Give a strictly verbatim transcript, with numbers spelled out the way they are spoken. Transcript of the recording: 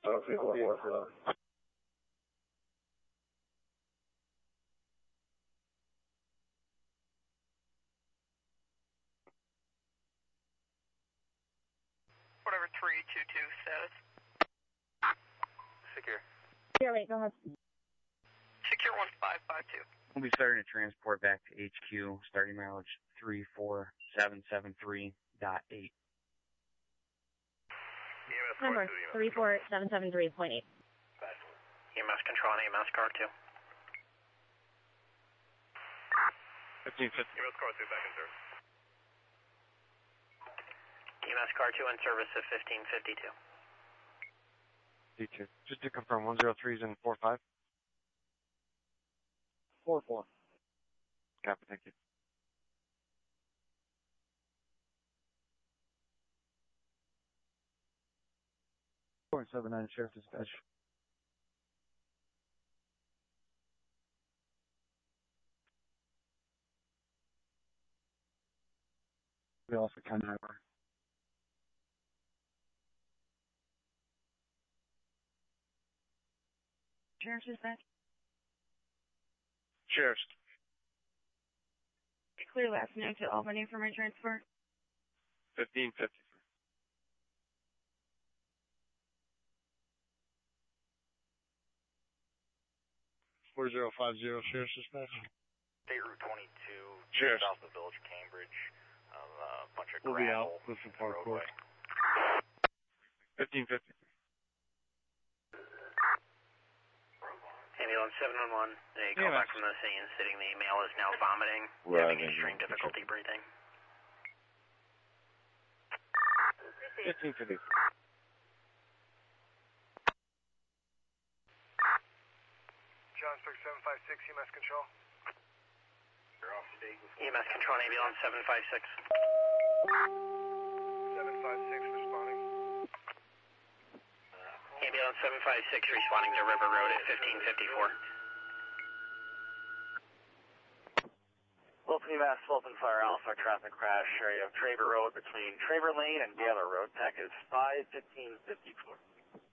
So if people work for that. Whatever, three two two status. Secure. Yeah, wait, go ahead. Secure one five five two. We'll be starting to transport back to H Q, starting mileage three four seven seven three point eight. Number three four seven seven three point eight. E M S control on E M S car two. fifteen fifty. E M S car two back in service. E M S car two in service at fifteen fifty-two. D two. Just to confirm, one zero three is in four five? four four. Copy, thank you. four seven nine Sheriff Dispatch. We also can have our Sheriff's Dispatch. Sheriff's. Clear last note to Albany for my transport. fifteen fifty. four zero five zero Sheriff's Dispatch. State Route twenty-two, Sheriff. south of Village Cambridge. Uh, a bunch of We'll be gravel out with some in the parkour. roadway. fifteen fifty. Ambulance seven one one, a call Yeah, back from the scene stating the male is now vomiting, Right, having yeah, extreme yeah. difficulty breathing. fifteen fifty. John Spec seven five six, E M S control. You're off state. E M S control on ambulance seven five six. seven five six responding. Ambulance seven five six responding to River Road at fifteen fifty-four. Wilson E M S, Wilson Fire Alpha, traffic crash, area of Traver Road between Traver Lane and Gaylor Road. Tech is five fifteen fifty-four.